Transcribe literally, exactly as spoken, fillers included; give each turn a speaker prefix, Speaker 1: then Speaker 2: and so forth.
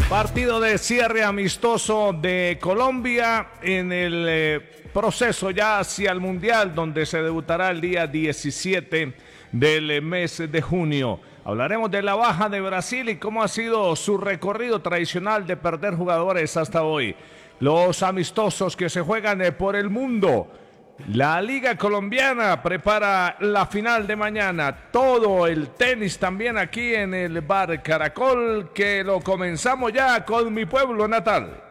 Speaker 1: Partido de cierre amistoso de Colombia en el eh, proceso ya hacia el Mundial, donde se debutará el día diecisiete del mes de junio. Hablaremos de la baja de Brasil y cómo ha sido su recorrido tradicional de perder jugadores hasta hoy. Los amistosos que se juegan por el mundo. La Liga Colombiana prepara la final de mañana. Todo el tenis también aquí en el Bar Caracol, que lo comenzamos ya con mi pueblo natal.